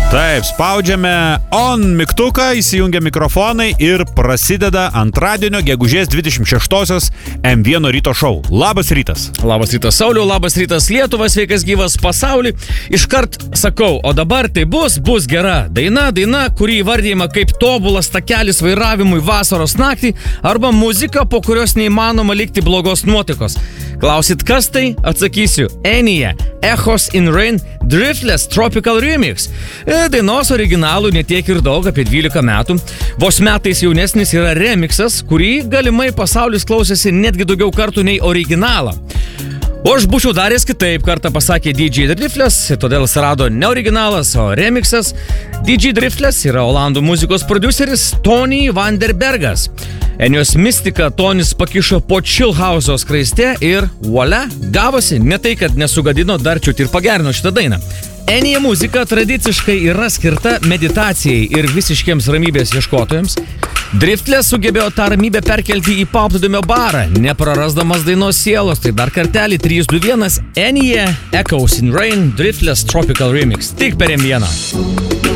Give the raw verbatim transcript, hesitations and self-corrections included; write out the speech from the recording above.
Taip, spaudžiame on mygtuką, įsijungia mikrofonai ir prasideda antradienio gegužės dvidešimt šeštosios M vienas ryto šou. Labas rytas. Labas rytas Sauliau, labas rytas Lietuva, sveikas gyvas pasaulį. Iškart sakau, o dabar tai bus, bus gera daina, daina, kuri įvardyjama kaip tobulas takelis vairavimui vasaros naktį arba muzika, po kurios neįmanoma likti blogos nuotaikos. Klausit, kas tai? Atsakysiu. Enya, Echoes in Rain, Driftless Tropical Remix. Dainos originalų netiek ir daug, apie dvylika metų. Vos metais jaunesnis yra remixas, kurį galimai pasaulis klausėsi netgi daugiau kartų nei originalą. O aš būčiau daręs kitaip, kartą pasakė D J Driftless, todėl atsirado ne originalas, o remixas. D J Driftless yra olandų muzikos prodiuseris Tony Vanderbergas. Enijos mistika Tonis pakišo po chill house'o skraiste ir voila, gavosi. Ne tai, kad nesugadino, dar čiut ir pagerino šitą dainą. Enija muzika tradiciškai yra skirta meditacijai ir visiškiems ramybės ieškotojams. Driftless sugebėjo tą ramybę perkelti į paplūdimio barą, neprarasdamas dainos sielos. Tai dar kartelį trys du vienas Enya, Echoes in Rain, Driftless Tropical Remix. Tik per M vieną.